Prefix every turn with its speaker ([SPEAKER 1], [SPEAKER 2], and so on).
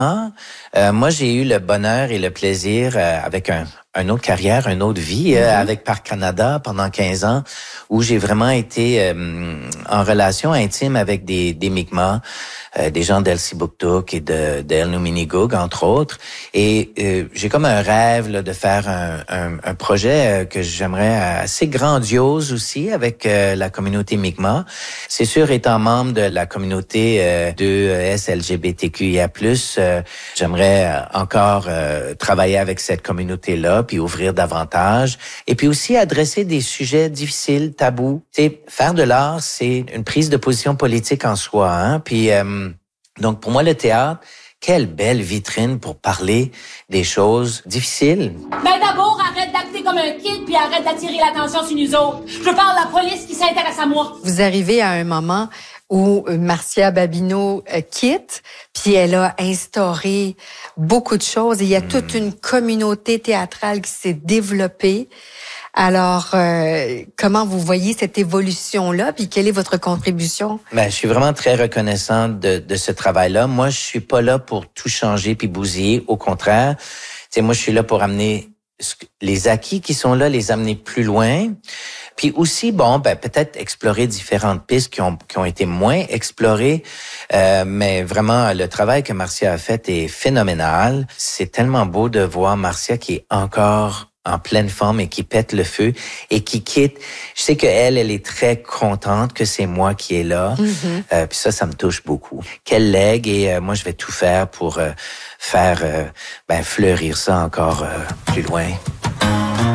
[SPEAKER 1] Moi, j'ai eu le bonheur et le plaisir avec une autre carrière, une autre vie avec Parc Canada pendant 15 ans où j'ai vraiment été en relation intime avec des Mi'kmaq, des gens d'Elsibuktuk et de Elnuminigug, entre autres. Et j'ai comme un rêve là, de faire un projet que j'aimerais assez grandiose aussi avec la communauté Mi'kmaq. C'est sûr, étant membre de la communauté de LGBTQIA+, j'aimerais encore travailler avec cette communauté-là, puis ouvrir davantage. Et puis aussi adresser des sujets difficiles, tabous. Tu sais, faire de l'art, c'est une prise de position politique en soi. Hein? Puis donc, pour moi, le théâtre, quelle belle vitrine pour parler des choses difficiles.
[SPEAKER 2] Ben d'abord, arrête d'acter comme un kid, puis arrête d'attirer l'attention sur nous autres. Je parle de la police qui s'intéresse à moi.
[SPEAKER 3] Vous arrivez à un moment où Marcia Babineau quitte, puis elle a instauré beaucoup de choses. Et il y a toute une communauté théâtrale qui s'est développée. Alors, comment vous voyez cette évolution-là, puis quelle est votre contribution?
[SPEAKER 1] Ben, je suis vraiment très reconnaissant de ce travail-là. Moi, je suis pas là pour tout changer puis bousiller. Au contraire, tu sais, moi, je suis là pour amener les acquis qui sont là, les amener plus loin. Puis aussi, bon, ben peut-être explorer différentes pistes qui ont été moins explorées. Mais vraiment, le travail que Marcia a fait est phénoménal. C'est tellement beau de voir Marcia qui est encore en pleine forme et qui pète le feu et qui quitte. Je sais qu'elle est très contente que c'est moi qui est là. Mm-hmm. Puis ça me touche beaucoup. Quel legs et moi, je vais tout faire pour faire fleurir ça encore plus loin.